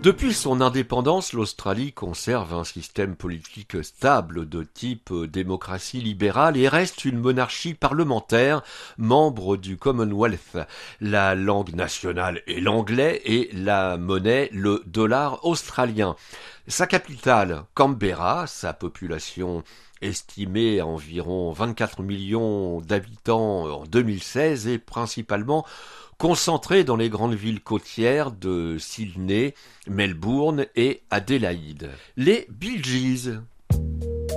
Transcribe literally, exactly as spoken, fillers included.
Depuis son indépendance, l'Australie conserve un système politique stable de type démocratie libérale et reste une monarchie parlementaire, membre du Commonwealth. La langue nationale est l'anglais et la monnaie le dollar australien. Sa capitale, Canberra, sa population estimée à environ vingt-quatre millions d'habitants en deux mille seize, est principalement concentrée dans les grandes villes côtières de Sydney, Melbourne et Adélaïde. Les Bee Gees